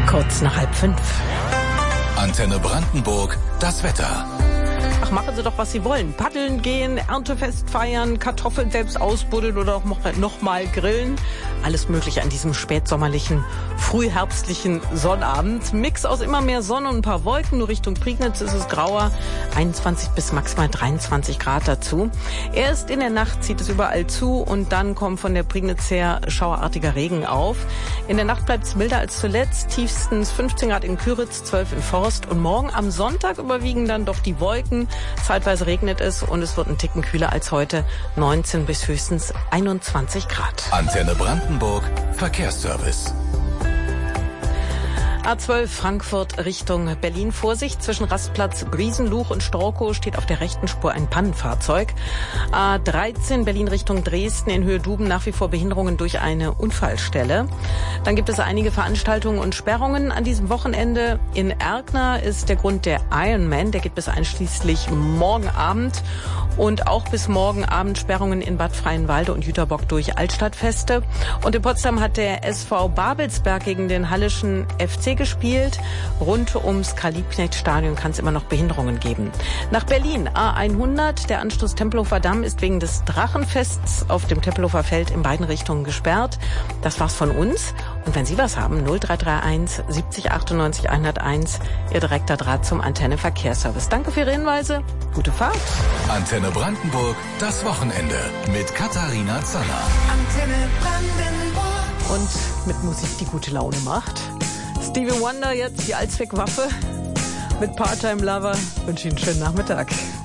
Kurz nach 4:30. Antenne Brandenburg, das Wetter. Ach, machen Sie doch, was Sie wollen. Paddeln gehen, Erntefest feiern, Kartoffeln selbst ausbuddeln oder auch noch mal grillen. Alles möglich an diesem spätsommerlichen, frühherbstlichen Sonnabend. Mix aus immer mehr Sonne und ein paar Wolken. Nur Richtung Prignitz ist es grauer. 21 bis maximal 23 Grad dazu. Erst in der Nacht zieht es überall zu und dann kommt von der Prignitz her schauerartiger Regen auf. In der Nacht bleibt es milder als zuletzt. Tiefstens 15 Grad in Küritz, 12 in Forst. Und morgen am Sonntag überwiegen dann doch die Wolken. Zeitweise regnet es und es wird ein Ticken kühler als heute. 19 bis höchstens 21 Grad. Antenne Brandenburg, Verkehrsservice. A12 Frankfurt Richtung Berlin. Vorsicht, zwischen Rastplatz Briesenluch und Storkow steht auf der rechten Spur ein Pannenfahrzeug. A13 Berlin Richtung Dresden in Höhe Duben nach wie vor Behinderungen durch eine Unfallstelle. Dann gibt es einige Veranstaltungen und Sperrungen an diesem Wochenende. In Erkner ist der Grund der Ironman, der geht bis einschließlich morgen Abend. Und auch bis morgen Abend Sperrungen in Bad Freienwalde und Jüterbock durch Altstadtfeste. Und in Potsdam hat der SV Babelsberg gegen den Hallischen FC gespielt. Rund ums Karl-Liebknecht-Stadion kann es immer noch Behinderungen geben. Nach Berlin, A100, der Anschluss Tempelhofer Damm ist wegen des Drachenfests auf dem Tempelhofer Feld in beiden Richtungen gesperrt. Das war's von uns. Und wenn Sie was haben, 0331 70 98 101, Ihr direkter Draht zum Antenne Verkehrsservice. Danke für Ihre Hinweise. Gute Fahrt. Antenne Brandenburg, das Wochenende mit Katharina Zanner. Antenne Brandenburg. Und mit Musik, die gute Laune macht. Stevie Wonder jetzt, die Allzweckwaffe mit Part-Time Lover. Ich wünsche Ihnen einen schönen Nachmittag.